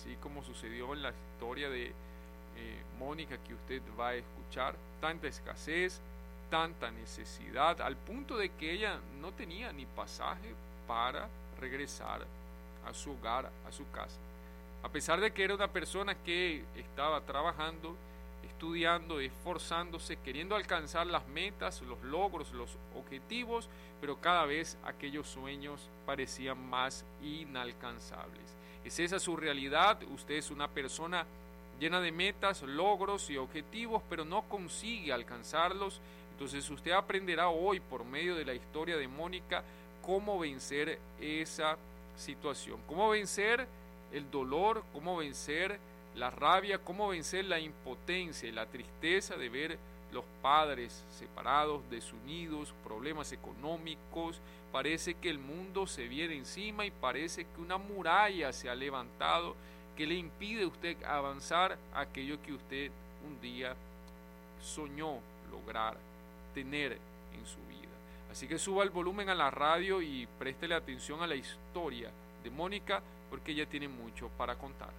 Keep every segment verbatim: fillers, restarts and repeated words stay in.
así como sucedió en la historia de eh, Mónica que usted va a escuchar. Tanta escasez, tanta necesidad, al punto de que ella no tenía ni pasaje para regresar a su hogar, a su casa. A pesar de que era una persona que estaba trabajando, estudiando, esforzándose, queriendo alcanzar las metas, los logros, los objetivos, pero cada vez aquellos sueños parecían más inalcanzables. ¿Es esa su realidad? Usted es una persona llena de metas, logros y objetivos, pero no consigue alcanzarlos. Entonces usted aprenderá hoy por medio de la historia de Mónica cómo vencer esa situación, cómo vencer el dolor, cómo vencer la rabia, cómo vencer la impotencia y la tristeza de ver los padres separados, desunidos, problemas económicos. Parece que el mundo se viene encima y parece que una muralla se ha levantado que le impide a usted avanzar aquello que usted un día soñó lograr tener en su vida. Así que suba el volumen a la radio y préstele atención a la historia de Mónica, porque ella tiene mucho para contar.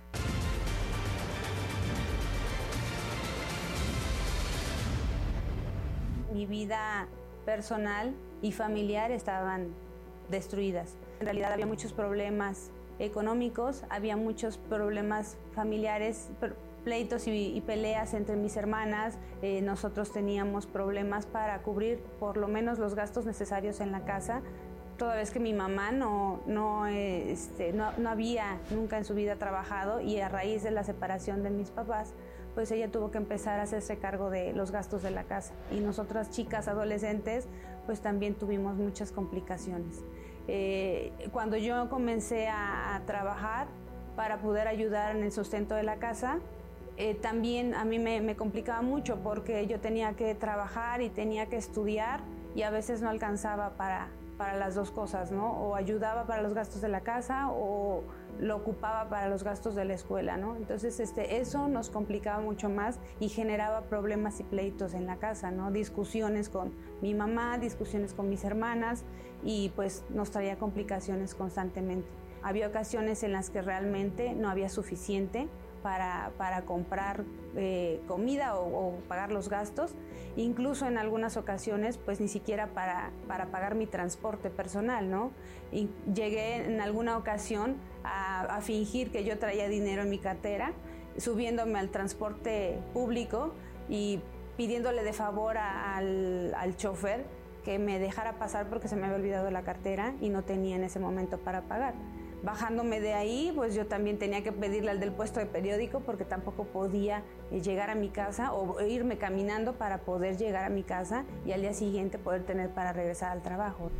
Mi vida personal y familiar estaban destruidas. En realidad había muchos problemas económicos, había muchos problemas familiares, pleitos y, y peleas entre mis hermanas. Eh, nosotros teníamos problemas para cubrir por lo menos los gastos necesarios en la casa, toda vez que mi mamá no, no, este, no, no había nunca en su vida trabajado, y a raíz de la separación de mis papás, pues ella tuvo que empezar a hacerse cargo de los gastos de la casa. Y nosotras, chicas adolescentes, pues también tuvimos muchas complicaciones. Eh, cuando yo comencé a, a trabajar para poder ayudar en el sustento de la casa, eh, también a mí me, me complicaba mucho, porque yo tenía que trabajar y tenía que estudiar, y a veces no alcanzaba para, para las dos cosas, ¿no? O ayudaba para los gastos de la casa o lo ocupaba para los gastos de la escuela, ¿no? Entonces este, eso nos complicaba mucho más y generaba problemas y pleitos en la casa, ¿no? Discusiones con mi mamá, discusiones con mis hermanas, y pues nos traía complicaciones constantemente. Había ocasiones en las que realmente no había suficiente para, para comprar eh, comida o, o pagar los gastos, incluso en algunas ocasiones pues ni siquiera para, para pagar mi transporte personal, ¿no? Y llegué en alguna ocasión a, a fingir que yo traía dinero en mi cartera, subiéndome al transporte público y pidiéndole de favor a, al, al chofer que me dejara pasar porque se me había olvidado la cartera y no tenía en ese momento para pagar. Bajándome de ahí, pues yo también tenía que pedirle al del puesto de periódico, porque tampoco podía llegar a mi casa o irme caminando para poder llegar a mi casa y al día siguiente poder tener para regresar al trabajo.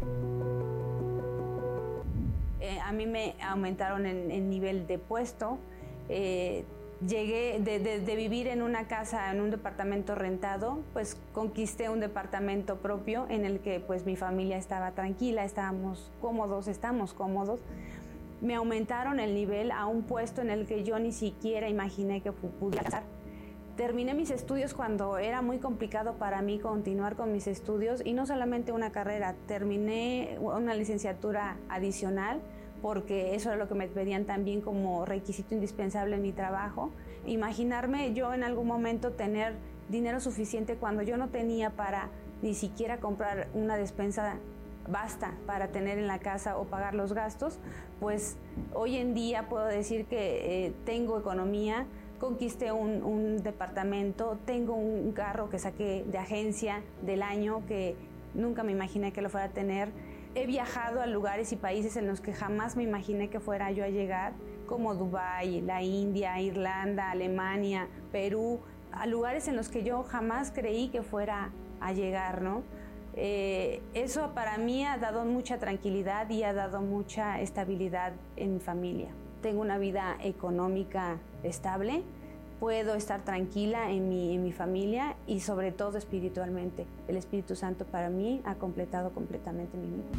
Eh, a mí me aumentaron el, el nivel de puesto. Eh, llegué de, de, de vivir en una casa, en un departamento rentado, pues conquisté un departamento propio en el que pues mi familia estaba tranquila, estábamos cómodos, estamos cómodos. Me aumentaron el nivel a un puesto en el que yo ni siquiera imaginé que pudiera estar. Terminé mis estudios cuando era muy complicado para mí continuar con mis estudios, y no solamente una carrera, terminé una licenciatura adicional, porque eso era lo que me pedían también como requisito indispensable en mi trabajo. Imaginarme yo en algún momento tener dinero suficiente cuando yo no tenía para ni siquiera comprar una despensa basta para tener en la casa o pagar los gastos, pues hoy en día puedo decir que eh, tengo economía, conquisté un, un departamento, tengo un carro que saqué de agencia del año que nunca me imaginé que lo fuera a tener. He viajado a lugares y países en los que jamás me imaginé que fuera yo a llegar, como Dubái, la India, Irlanda, Alemania, Perú, a lugares en los que yo jamás creí que fuera a llegar, ¿no? Eh, eso para mí ha dado mucha tranquilidad y ha dado mucha estabilidad en mi familia. Tengo una vida económica estable, puedo estar tranquila en mi, en mi familia y sobre todo espiritualmente. El Espíritu Santo para mí ha completado completamente mi vida.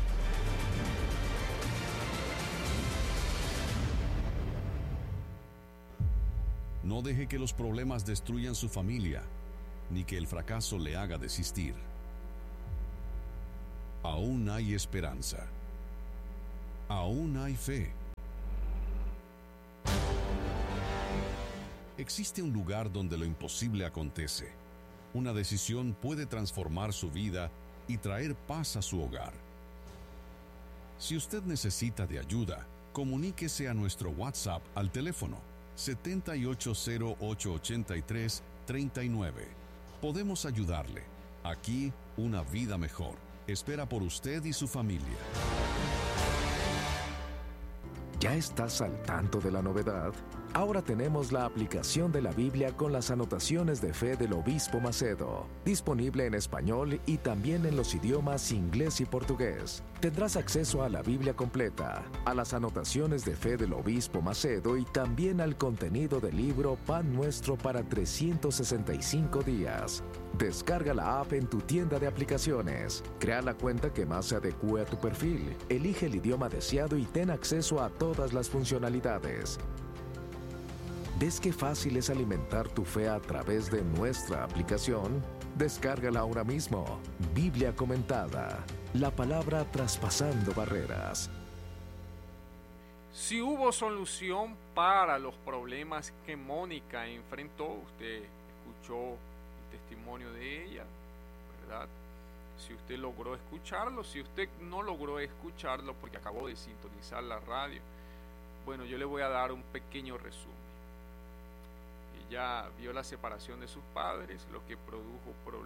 No deje que los problemas destruyan su familia, ni que el fracaso le haga desistir. Aún hay esperanza. Aún hay fe. Existe un lugar donde lo imposible acontece. Una decisión puede transformar su vida y traer paz a su hogar. Si usted necesita de ayuda, comuníquese a nuestro WhatsApp al teléfono siete ocho cero ocho ocho tres tres nueve. Podemos ayudarle. Aquí, una vida mejor espera por usted y su familia. ¿Ya estás al tanto de la novedad? Ahora tenemos la aplicación de la Biblia con las anotaciones de fe del Obispo Macedo, disponible en español y también en los idiomas inglés y portugués. Tendrás acceso a la Biblia completa, a las anotaciones de fe del Obispo Macedo y también al contenido del libro Pan Nuestro para trescientos sesenta y cinco días. Descarga la app en tu tienda de aplicaciones, crea la cuenta que más se adecue a tu perfil, elige el idioma deseado y ten acceso a todas las funcionalidades. ¿Ves qué fácil es alimentar tu fe a través de nuestra aplicación? Descárgala ahora mismo. Biblia comentada. La palabra traspasando barreras. Si hubo solución para los problemas que Mónica enfrentó, usted escuchó el testimonio de ella, ¿verdad? Si usted logró escucharlo, si usted no logró escucharlo porque acabó de sintonizar la radio, bueno, yo le voy a dar un pequeño resumen. Ella vio la separación de sus padres, lo que produjo problemas